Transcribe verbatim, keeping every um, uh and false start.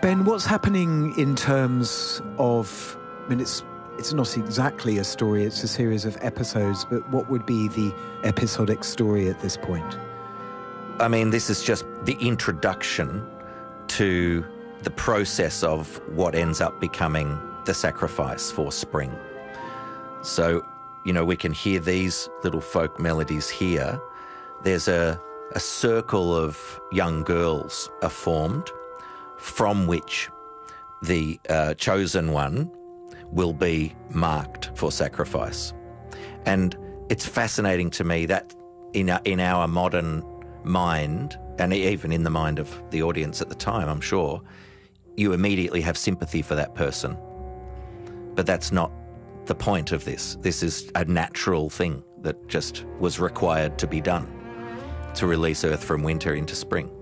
Ben, what's happening in terms of, I mean, it's it's not exactly a story, it's a series of episodes, but what would be the episodic story at this point? I mean, this is just the introduction to the process of what ends up becoming the sacrifice for spring. So, you know, we can hear these little folk melodies here. There's a, a circle of young girls are formed from which the uh, chosen one will be marked for sacrifice. And it's fascinating to me that in our, in our modern mind, and even in the mind of the audience at the time, I'm sure, you immediately have sympathy for that person. But that's not the point of this. This is a natural thing that just was required to be done to release Earth from winter into spring.